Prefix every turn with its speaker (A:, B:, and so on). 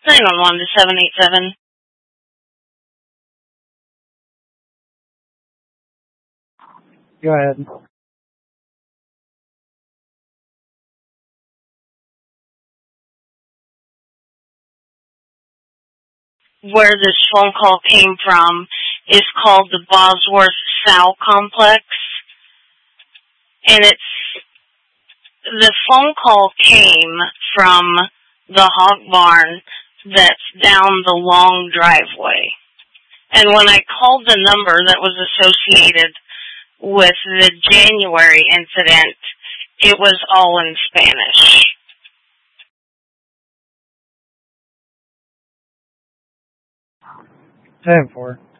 A: 911 to 787.
B: Go ahead.
A: Where this phone call came from is called the Bosworth Sow Complex. And the phone call came from the hog barn that's down the long driveway. And when I called the number that was associated with the January incident, it was all in Spanish.
B: 10-4.